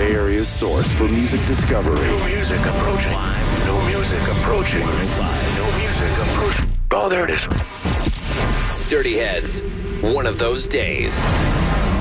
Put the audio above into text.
Bay Area's source for music discovery. New music approaching. New music approaching. New music approaching. Oh, there it is. Dirty Heads. One of those days.